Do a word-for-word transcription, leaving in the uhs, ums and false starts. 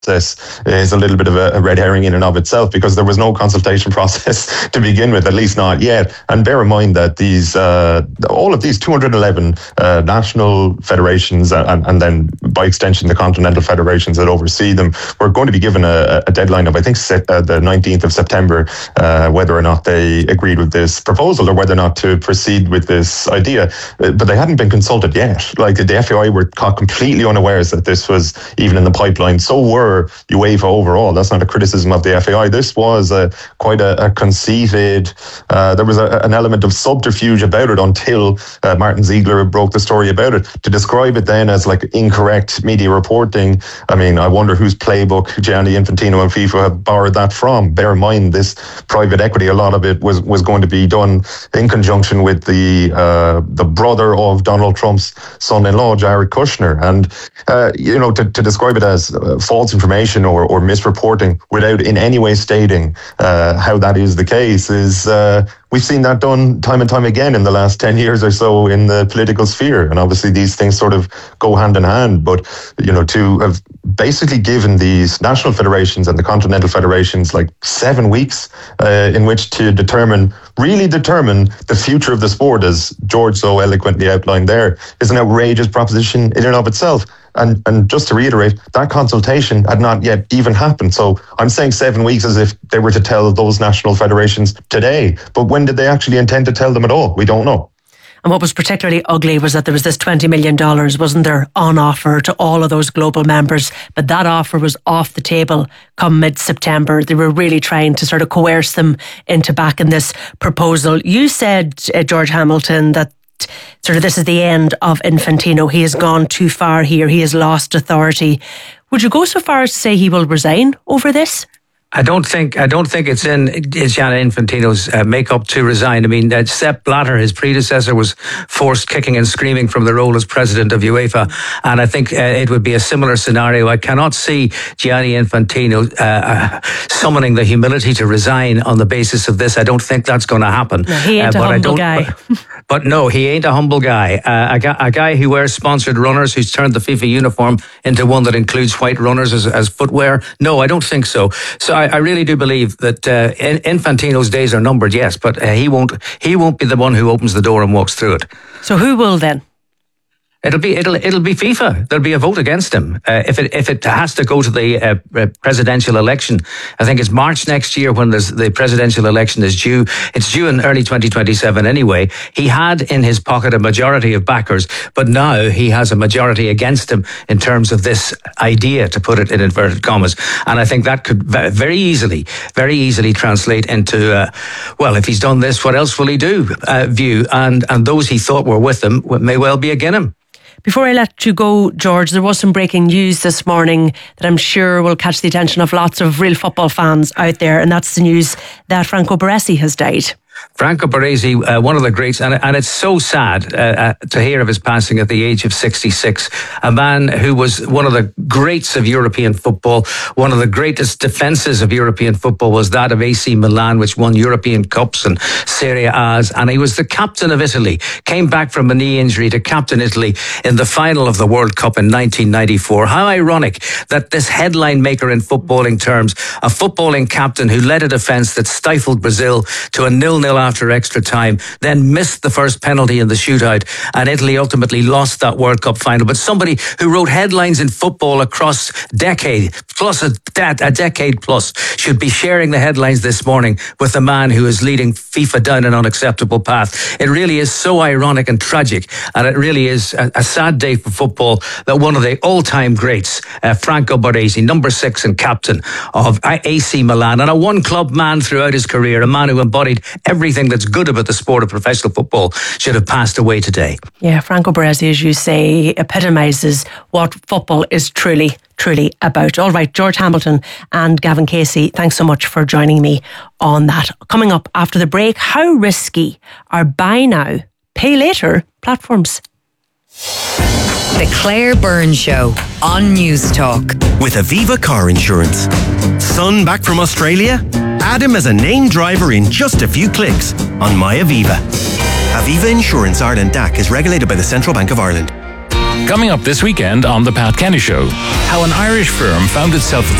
process is a little bit of a, a red herring in and of itself, because there was no consultation process to begin with, at least not yet. And bear in mind that these, uh, all of these two hundred eleven uh, national federations and, and then by extension the continental federations that oversee them were going to be given a, a deadline of, I think, set, uh, the nineteenth of September, uh, whether or not they agreed with this proposal or whether or not to proceed with this idea. Uh, but they hadn't been consulted yet. Like the F A I were caught completely unawares that this was even in the pipeline. So were UEFA overall. That's not a criticism of the F A I. This was a, quite a, a conceited, uh, there was a, an element of subterfuge about it until uh, Martin Ziegler broke the story about it. To describe it then as like incorrect media reporting, I mean, I wonder whose playbook Gianni Infantino and FIFA have borrowed that from. Bear in mind, this private equity, a lot of it was, was going to be done in conjunction with the uh, the brother of Donald Trump's son-in-law, Jared Kushner. And, uh, you know, to, to describe it as uh, false information or, or misreporting without in any way stating uh, how that is the case is, uh, we've seen that done time and time again in the last ten years or so in the political sphere. And obviously these things sort of go hand in hand. But, you know, to have basically given these national federations and the continental federations like seven weeks uh, in which to determine, really determine the future of the sport, as George so eloquently outlined there, is an outrageous proposition in and of itself. And and just to reiterate, that consultation had not yet even happened. So I'm saying seven weeks as if they were to tell those national federations today. But when did they actually intend to tell them at all? We don't know. And what was particularly ugly was that there was this twenty million dollars, wasn't there, on offer to all of those global members. But that offer was off the table come mid-September. They were really trying to sort of coerce them into backing this proposal. You said, uh, George Hamilton, that sort of this is the end of Infantino. He has gone too far here. He has lost authority. Would you go so far as to say he will resign over this? I don't think I don't think it's in Gianni Infantino's uh, makeup to resign. I mean, uh, Sepp Blatter, his predecessor, was forced kicking and screaming from the role as president of UEFA, and I think uh, it would be a similar scenario. I cannot see Gianni Infantino uh, uh, summoning the humility to resign on the basis of this. I don't think that's going to happen. No, he ain't uh, a humble guy. But, but no, he ain't a humble guy. Uh, a, guy a guy who wears sponsored runners, who's turned the FIFA uniform into one that includes white runners as, as footwear. No, I don't think so. So. I, I really do believe that uh, Infantino's days are numbered, yes, but uh, he won't. He won't be the one who opens the door and walks through it. So who will then? It'll be it'll it'll be FIFA. There'll be a vote against him uh, if it if it has to go to the uh, presidential election. I think it's March next year when there's the presidential election is due. It's due in early twenty twenty-seven anyway. He had in his pocket a majority of backers, but now he has a majority against him in terms of this idea, to put it in inverted commas. And I think that could very easily, very easily translate into uh, well, if he's done this, what else will he do? Uh, view and and those he thought were with him may well be against him. Before I let you go, George, there was some breaking news this morning that I'm sure will catch the attention of lots of real football fans out there, and that's the news that Franco Baresi has died. Franco Baresi, uh, one of the greats, and, and it's so sad uh, uh, to hear of his passing at the age of sixty-six. A man who was one of the greats of European football. One of the greatest defences of European football was that of A C Milan, which won European Cups and Serie A's. And he was the captain of Italy. Came back from a knee injury to captain Italy in the final of the World Cup in nineteen ninety-four. How ironic that this headline maker in footballing terms, a footballing captain who led a defence that stifled Brazil to a nil-nil after extra time, then missed the first penalty in the shootout, and Italy ultimately lost that World Cup final. But somebody who wrote headlines in football across decade plus a, de- a decade plus should be sharing the headlines this morning with the man who is leading FIFA down an unacceptable path. It really is so ironic and tragic, and it really is a, a sad day for football that one of the all-time greats, uh, Franco Baresi, number six and captain of A C Milan, and a one-club man throughout his career, a man who embodied everything that's good about the sport of professional football, should have passed away today. Yeah, Franco Baresi, as you say, epitomises what football is truly, truly about. All right, George Hamilton and Gavin Casey, thanks so much for joining me on that. Coming up after the break, how risky are buy now, pay later platforms? The Claire Byrne Show on News Talk. With Aviva Car Insurance. Son back from Australia? Add him as a named driver in just a few clicks on My Aviva. Aviva Insurance Ireland D A C is regulated by the Central Bank of Ireland. Coming up this weekend on The Pat Kenny Show, how an Irish firm found itself